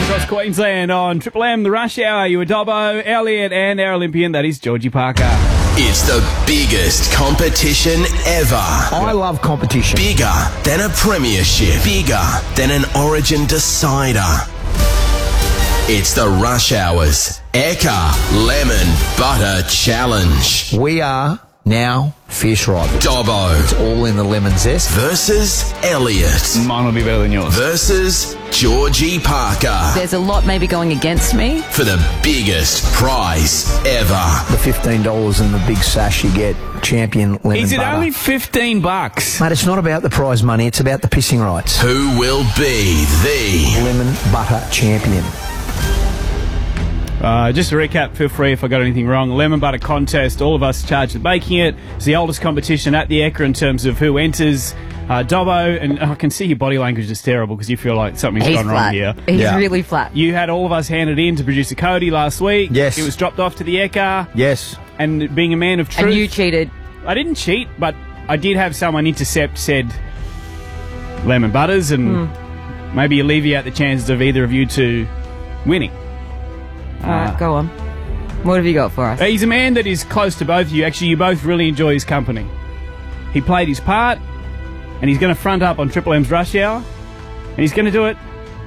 across Queensland on Triple M, the Rush Hour. You were Dobbo, Elliot, and our Olympian, that is Georgie Parker. It's the biggest competition ever. I love competition. Bigger than a premiership. Bigger than an Origin decider. It's the Rush Hour's Ekka Lemon Butter Challenge. We are now fierce rivals. Dobbo. It's all in the lemon zest. Versus Elliot. Mine will be better than yours. Versus Georgie Parker. There's a lot maybe going against me. For the biggest prize ever. The $15 and the big sash you get, champion lemon Is it butter. only $15? Mate, it's not about the prize money, it's about the pissing rights. Who will be the Lemon butter champion. Just to recap, feel free if I got anything wrong. Lemon butter contest, all of us charged with making it. It's the oldest competition at the Ekka in terms of who enters. Dobbo, and I can see your body language is terrible because you feel like something's He's gone flat. wrong here. He's Yeah. really flat. You had all of us handed in to producer Cody last week. Yes. It was dropped off to the Ekka. Yes. And being a man of truth... And you cheated. I didn't cheat, but I did have someone intercept said lemon butters and maybe alleviate the chances of either of you two winning. All right, go on. What have you got for us? He's a man that is close to both of you. Actually, you both really enjoy his company. He played his part, and he's going to front up on Triple M's Rush Hour, and he's going to do it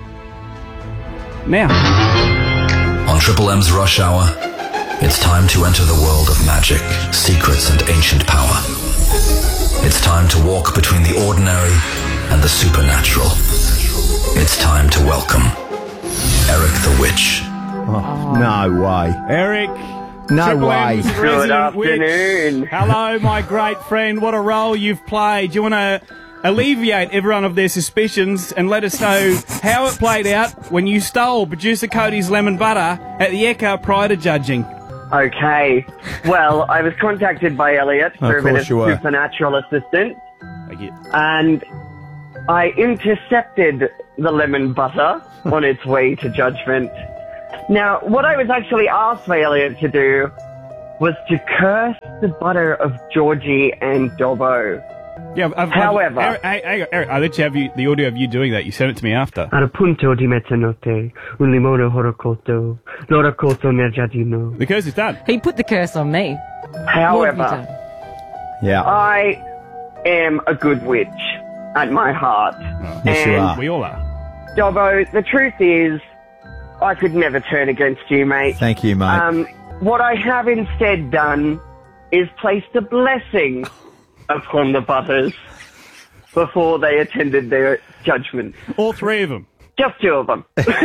now. On Triple M's Rush Hour, it's time to enter the world of magic, secrets, and ancient power. It's time to walk between the ordinary and the supernatural. It's time to welcome Eric the Witch. Oh, no way. Eric. No Triple way. M's Good resident witch. afternoon. Hello, my great friend. What a role you've played. Do you want to alleviate everyone of their suspicions and let us know how it played out when you stole producer Cody's lemon butter at the Ekka prior to judging? Okay. Well, I was contacted by Elliot for a bit of course you were. supernatural assistance, Thank you. and I intercepted the lemon butter on its way to judgment. Now, what I was actually asked by Elliot to do was to curse the butter of Georgie and Dobbo. Yeah, However- Eric, I let you have the audio of you doing that. You sent it to me after. Al punto di mezzanotte, un limone horocotto, l'oracotto nel giardino. The curse is done. He put the curse on me. What have you However, done? Yeah. I am a good witch at my heart. Yes, you And are. We all are. Dobbo, the truth is, I could never turn against you, mate. Thank you, mate. What I have instead done is placed a blessing upon the butters before they attended their judgment. All three of them. Just two of them.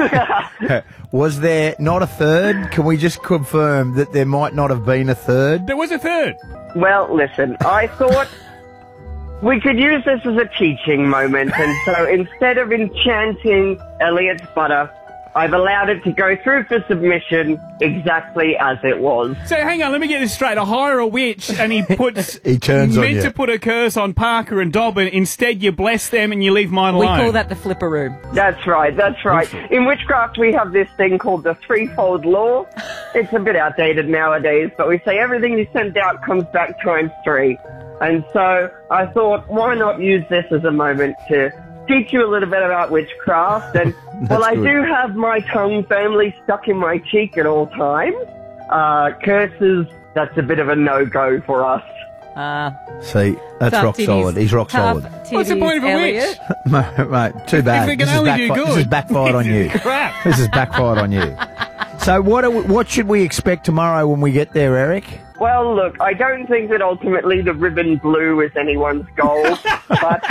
Was there not a third? Can we just confirm that there might not have been a third? There was a third. Well, listen, I thought we could use this as a teaching moment, and so instead of enchanting Elliot's butter, I've allowed it to go through for submission exactly as it was. So hang on, let me get this straight. I hire a witch and he puts... He turns on meant you. to put a curse on Parker and Dobbin. Instead, you bless them and you leave mine We alone. call that the flipper room. That's right, that's right. In witchcraft, we have this thing called the threefold law. It's a bit outdated nowadays, but we say everything you send out comes back times three. And so I thought, why not use this as a moment to teach you a little bit about witchcraft? And well, I good. do have my tongue firmly stuck in my cheek at all times. Curses, that's a bit of a no-go for us. See, that's Tough rock titties. solid. He's rock Tough solid. What's the titties, point of a witch? Elliot. Mate, too bad. If it can This is only do good. This has backfired on you. Crap. This has backfired on you. So what should we expect tomorrow when we get there, Eric? Well, look, I don't think that ultimately the ribbon blue is anyone's goal, but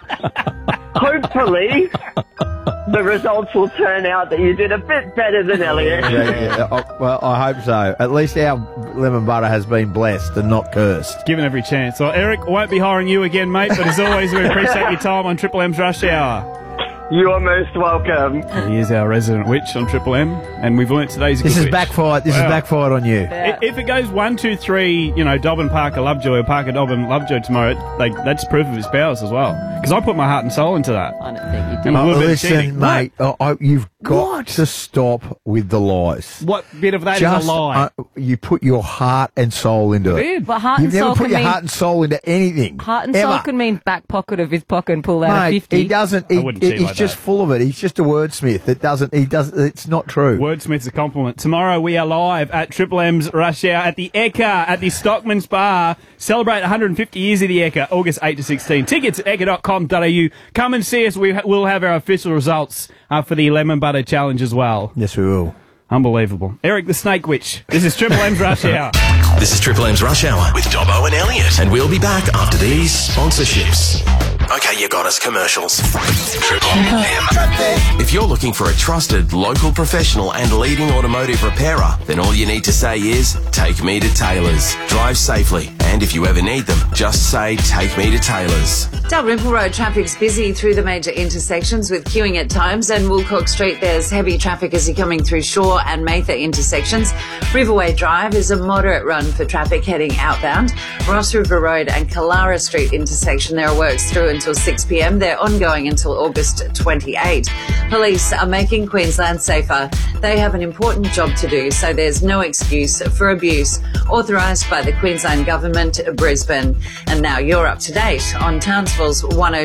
hopefully the results will turn out that you did a bit better than Elliot. Well, I hope so. At least our lemon butter has been blessed and not cursed. Given every chance. So, Eric, I won't be hiring you again, mate, but as always, we appreciate your time on Triple M's Rush Hour. You are most welcome. He is our resident witch on Triple M, and we've learnt today's a This good is witch. backfired. This is Wow. backfired on you. If it goes 1, 2, 3, Dobbin, Parker, Lovejoy, or Parker, Dobbin, Lovejoy tomorrow, that's proof of his powers as well. Because I put my heart and soul into that. I don't think you did. And a little bit of cheating. Listen, mate. got to stop with the lies. What bit of that is Just, a lie? You put your heart and soul into it. But heart You've and never soul put can your mean heart and soul into anything. heart and ever. soul can mean back pocket of his pocket and pull out a Mate, 50. he doesn't. I wouldn't see it He's like just that. full of it. He's just a wordsmith. It's not true. Wordsmith's a compliment. Tomorrow we are live at Triple M's Rush Hour at the Ekka at the Stockman's Bar. Celebrate 150 years of the Ekka, August 8 to 16. Tickets at ekka.com.au. Come and see us. We'll have our official results for the Lemon Butter Challenge as well. Yes, we will. Unbelievable. Eric the Snake Witch. This is Triple M's Rush Hour. This is Triple M's Rush Hour with Dobbo and Elliot. And we'll be back after these sponsorships. Okay, you got us. Commercials. Triple M. If you're looking for a trusted, local professional and leading automotive repairer, then all you need to say is, take me to Taylor's. Drive safely. And if you ever need them, just say, take me to Taylor's. Dalrymple Road traffic's busy through the major intersections with queuing at times, and Woolcock Street there's heavy traffic as you're coming through Shaw and Mather intersections. Riverway Drive is a moderate run for traffic heading outbound. Ross River Road and Kalara Street intersection, there are works through until 6 p.m. They're ongoing until August 28. Police are making Queensland safer. They have an important job to do, so there's no excuse for abuse. Authorised by the Queensland Government, Brisbane. And now you're up to date on Townsville's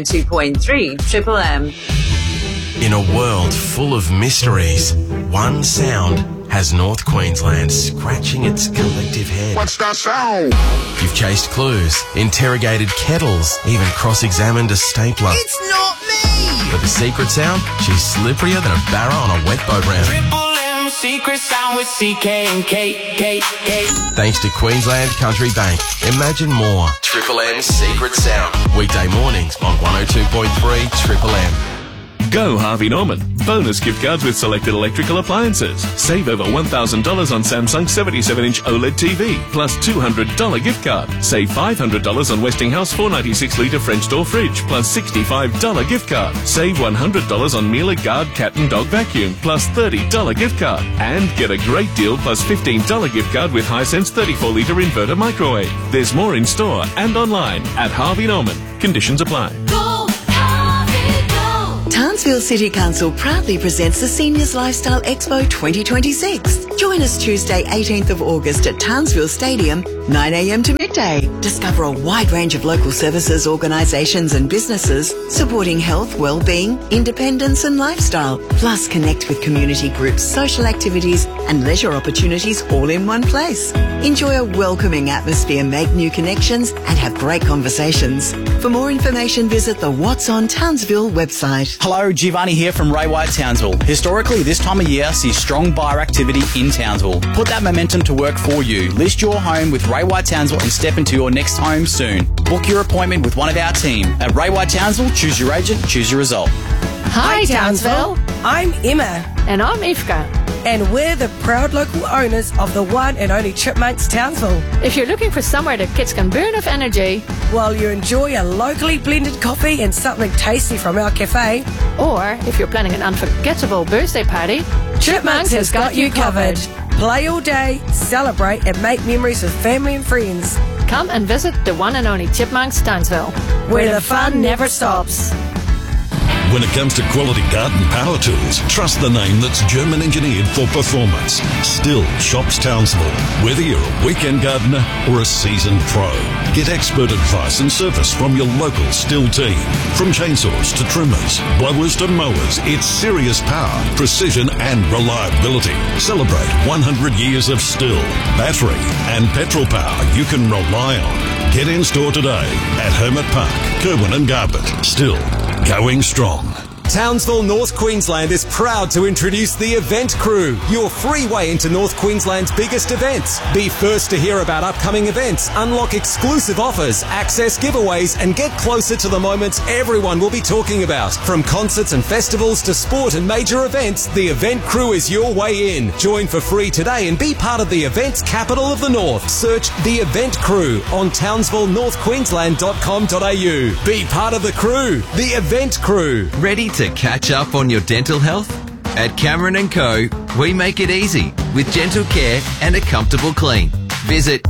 102.3 Triple M. In a world full of mysteries, one sound has North Queensland scratching its collective head. What's that sound? You've chased clues, interrogated kettles, even cross-examined a stapler. It's not me! But the secret sound? She's slipperier than a barra on a wet boat ramp. Triple M secret sound with CK and K. Thanks to Queensland Country Bank. Imagine more. Triple M's Secret Sound. Weekday mornings on 102.3 Triple M. Go Harvey Norman. Bonus gift cards with selected electrical appliances. Save over $1,000 on Samsung 77-inch OLED TV, plus $200 gift card. Save $500 on Westinghouse 496-litre French door fridge, plus $65 gift card. Save $100 on Miele Guard cat and dog vacuum, plus $30 gift card. And get a great deal plus $15 gift card with Hisense 34-litre inverter microwave. There's more in store and online at Harvey Norman. Conditions apply. Townsville City Council proudly presents the Seniors Lifestyle Expo 2026. Join us Tuesday, 18th of August at Townsville Stadium, 9 a.m. to midday. Discover a wide range of local services, organisations and businesses supporting health, well-being, independence and lifestyle. Plus connect with community groups, social activities and leisure opportunities all in one place. Enjoy a welcoming atmosphere, make new connections and have great conversations. For more information, visit the What's on Townsville website. Hello, Giovanni here from Ray White Townsville. Historically, this time of year sees strong buyer activity in Townsville. Put that momentum to work for you. List your home with Ray White Townsville and step into your next home soon. Book your appointment with one of our team. At Ray White Townsville, choose your agent, choose your result. Hi Townsville, I'm Emma. And I'm Ifka. And we're the proud local owners of the one and only Chipmunks Townsville. If you're looking for somewhere the kids can burn off energy, while you enjoy a locally blended coffee and something tasty from our cafe, or if you're planning an unforgettable birthday party, Chipmunks has got you covered. Play all day, celebrate and make memories with family and friends. Come and visit the one and only Chipmunks Townsville, where the fun never stops. When it comes to quality garden power tools, trust the name that's German engineered for performance. Still Shops Townsville. Whether you're a weekend gardener or a seasoned pro, get expert advice and service from your local Still team. From chainsaws to trimmers, blowers to mowers, it's serious power, precision and reliability. Celebrate 100 years of Still, battery and petrol power you can rely on. Get in store today at Hermit Park, Kerwin and Garbett. Still going strong. Townsville, North Queensland is proud to introduce the Event Crew, your free way into North Queensland's biggest events. Be first to hear about upcoming events, unlock exclusive offers, access giveaways, and get closer to the moments everyone will be talking about. From concerts and festivals to sport and major events, the Event Crew is your way in. Join for free today and be part of the events capital of the North. Search The Event Crew on townsvillenorthqueensland.com.au. Be part of the crew, the Event Crew. Ready to catch up on your dental health? At Cameron & Co, we make it easy with gentle care and a comfortable clean. Visit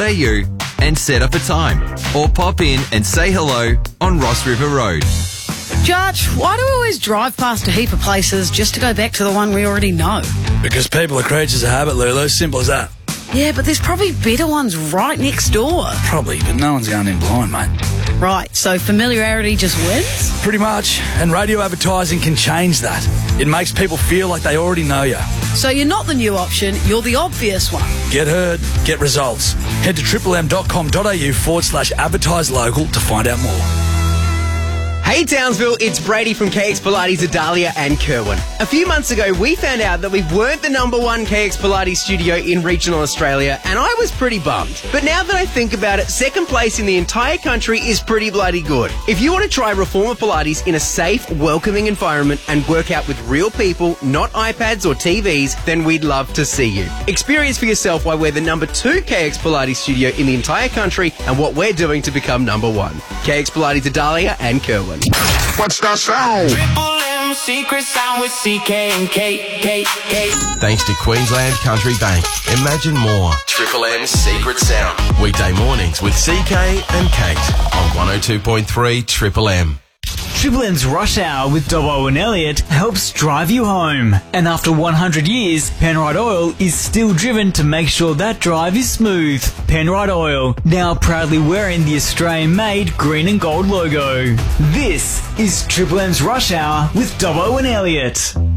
cameronandco.com.au and set up a time, or pop in and say hello on Ross River Road. Judge, why do we always drive past a heap of places just to go back to the one we already know? Because people are creatures of habit, Lulu. Simple as that. Yeah, but there's probably better ones right next door. Probably, but no one's going in blind, mate. Right, so familiarity just wins? Pretty much. And radio advertising can change that. It makes people feel like they already know you. So you're not the new option, you're the obvious one. Get heard, get results. Head to triplem.com.au/advertise local to find out more. Hey Townsville, it's Brady from KX Pilates Adalia and Kerwin. A few months ago, we found out that we weren't the #1 KX Pilates studio in regional Australia, and I was pretty bummed. But now that I think about it, second place in the entire country is pretty bloody good. If you want to try Reformer Pilates in a safe, welcoming environment and work out with real people, not iPads or TVs, then we'd love to see you. Experience for yourself why we're the #2 KX Pilates studio in the entire country and what we're doing to become #1. KX Pilates Adalia and Kerwin. What's that sound? Triple M secret sound with CK and K. Thanks to Queensland Country Bank. Imagine more. Triple M's Secret Sound. Weekday mornings with CK and Kate on 102.3 Triple M. Triple M's Rush Hour with Dobbo and Elliot helps drive you home. And after 100 years, Penrite Oil is still driven to make sure that drive is smooth. Penrite Oil, now proudly wearing the Australian-made green and gold logo. This is Triple M's Rush Hour with Dobbo and Elliot.